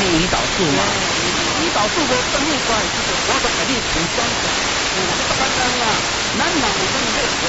胰岛素嘛。 胰岛素的分泌出来就是我都给你补充的。刚刚啊，咱人有这个